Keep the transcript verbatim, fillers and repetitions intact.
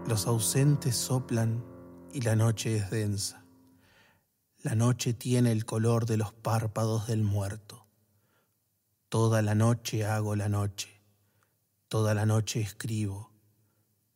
Los ausentes soplan y la noche es densa. La noche tiene el color de los párpados del muerto. Toda la noche hago la noche, toda la noche escribo,